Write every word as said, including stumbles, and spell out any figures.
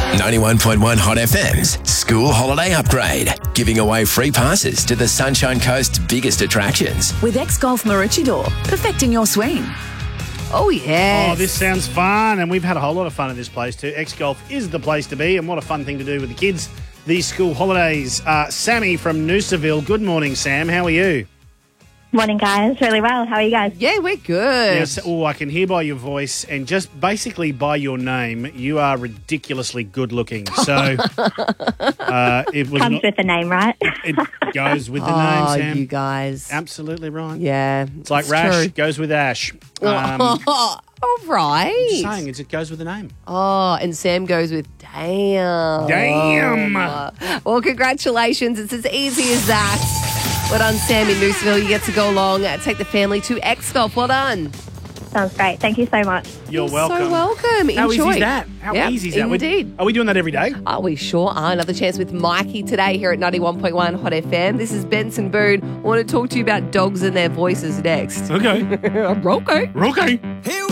ninety-one point one Hot F M's School Holiday Upgrade, giving away free passes to the Sunshine Coast's biggest attractions. With X-Golf Maroochydore, perfecting your swing. Oh, yes. Oh, this sounds fun, and we've had a whole lot of fun at this place too. X-Golf is the place to be, and what a fun thing to do with the kids these school holidays. Uh, Sammy from Noosaville. Good morning, Sam. How are you? Morning, guys. Really well. How are you guys? Yeah, we're good. Yes. Oh, I can hear by your voice and just basically by your name, you are ridiculously good looking. So uh, it was Comes not, with the name, right? it goes with the Oh, name, Sam. you guys. Absolutely right. Yeah. It's like rash true. goes with ash. Um, All right. just saying, it's, it goes with the name. Oh, and Sam goes with damn. Damn. Well, congratulations. It's as easy as that. Well done, Sam in Noosaville. You get to go along, uh, take the family to X-Golf. Well done. Sounds great. Thank you so much. You're welcome. So welcome. How Enjoy. easy is that? How Yep, easy is that? We- Indeed. Are we doing that every day? Oh, we sure are. Another chance with Mikey today here at ninety-one point one Hot F M. This is Benson Boone. I want to talk to you about dogs and their voices next. Okay. okay. Okay.